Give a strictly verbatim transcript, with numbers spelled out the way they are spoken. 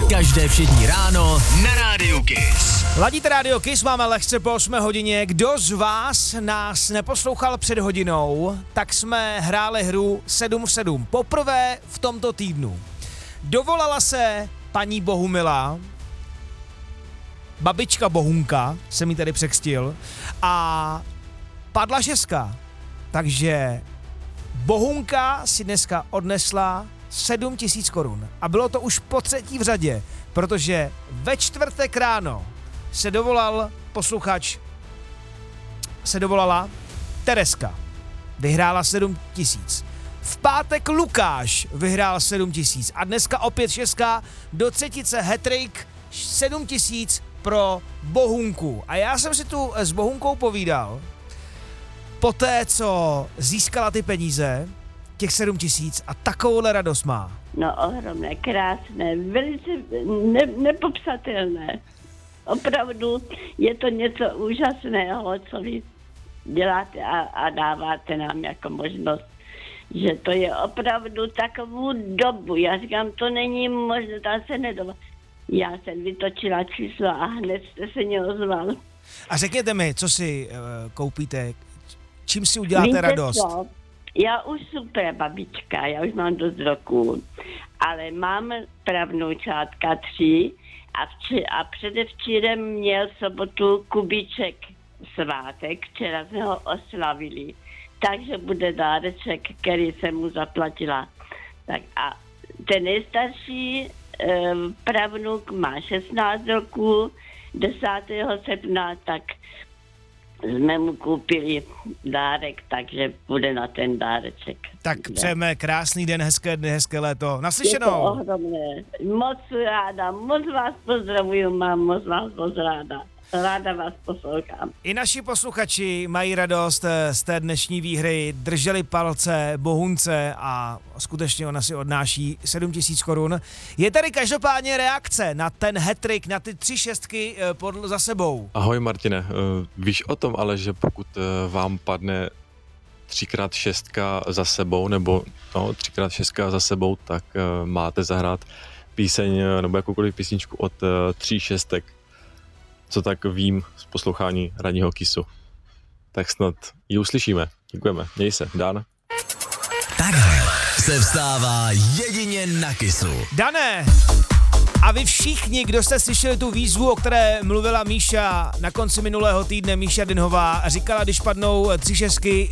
Každé všední ráno na Rádiu Kiss. Ladíte Rádio Kiss, máme lehce po osmé hodině. Kdo z vás nás neposlouchal před hodinou, tak jsme hráli hru sedm v sedm. Poprvé v tomto týdnu. Dovolala se paní Bohumila, babička Bohunka, jsem jí tady překřtil, a padla šestka. Takže Bohunka si dneska odnesla sedm tisíc korun. A bylo to už po třetí v řadě, protože ve čtvrtek ráno se dovolal posluchač, se dovolala Tereska. Vyhrála sedm tisíc. V pátek Lukáš vyhrál sedm tisíc. A dneska opět šestka do třetice hat-trick sedm tisíc pro Bohunku. A já jsem si tu s Bohunkou povídal, poté co získala ty peníze, těch sedm tisíc, a takovouhle radost má. No ohromné, krásné, velice ne, nepopsatelné. Opravdu je to něco úžasného, co vy děláte a, a dáváte nám jako možnost. Že to je opravdu takovou dobu. Já říkám, to není možné, tam se nedová. Já jsem vytočila číslo a hned jste se mě ozval. A řekněte mi, co si uh, koupíte, čím si uděláte Víte radost? Co? Já už super babička, já už mám dost roků, ale mám pravnoučátka tři a, vči, a předevčírem měl sobotu Kubíček svátek, včera jsme ho oslavili, takže bude dáreček, který jsem mu zaplatila. Tak a ten nejstarší e, pravnuk má šestnáct roků, desátého srpna, tak jsme mu koupili dárek, takže bude na ten dáreček. Tak přejeme krásný den, hezké dny, hezké léto. Je to Naslyšenou. ohromné. Moc ráda, moc vás pozdravuju, mám moc vás moc ráda. Ráda vás poslouchám. I naši posluchači mají radost z té dnešní výhry, drželi palce Bohunce a skutečně ona si odnáší sedm tisíc korun. Je tady každopádně reakce na ten hat-trick, na ty tři šestky pod, za sebou. Ahoj Martine, víš o tom ale, že pokud vám padne třikrát šestka za sebou, nebo no, třikrát šestka za sebou, tak máte zahrát píseň nebo jakoukoliv písničku od tří šestek. Co tak vím z poslouchání ranního Kissu. Tak snad ji uslyšíme. Děkujeme. Měj se. Dan. Takhle se vstává jedině na Kissu. Dané, a vy všichni, kdo jste slyšeli tu výzvu, o které mluvila Míša na konci minulého týdne, Míša Denhová, říkala, když padnou tři šestky,